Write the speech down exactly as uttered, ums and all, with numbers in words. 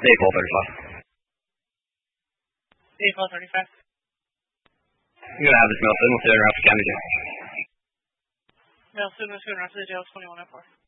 April thirty-five. April thirty-five. You're gonna have this mail soon. We'll see you around the county jail. Mail soon. Let's go around to the jail. twenty-one oh four.